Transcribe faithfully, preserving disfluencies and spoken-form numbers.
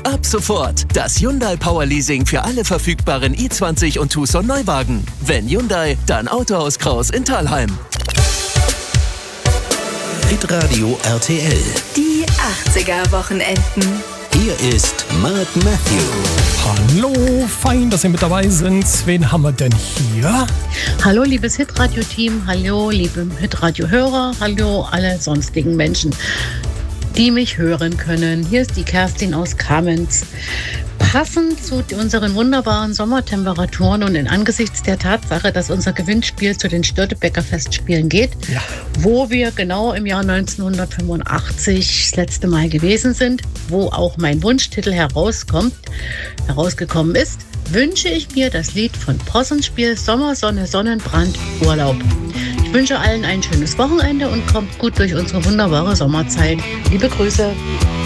Ab sofort das Hyundai Power Leasing für alle verfügbaren i zwanzig und Tucson Neuwagen. Wenn Hyundai, dann Autohaus Kraus in Thalheim. Hitradio R T L. Die achtziger-Wochenenden. Hier ist Mark Matthew. Hallo, fein, dass ihr mit dabei sind. Wen haben wir denn hier? Hallo, liebes Hitradio-Team. Hallo, liebe Hitradio-Hörer. Hallo, alle sonstigen Menschen, die mich hören können. Hier ist die Kerstin aus Kamenz. Passend zu unseren wunderbaren Sommertemperaturen und in angesichts der Tatsache, dass unser Gewinnspiel zu den Störtebeker Festspielen geht, ja. wo wir genau im Jahr neunzehnhundertfünfundachtzig das letzte Mal gewesen sind, wo auch mein Wunschtitel herauskommt, herausgekommen ist, wünsche ich mir das Lied von Possenspiel Sommer, Sonne, Sonnenbrand, Urlaub. Ich wünsche allen ein schönes Wochenende und kommt gut durch unsere wunderbare Sommerzeit. Liebe Grüße.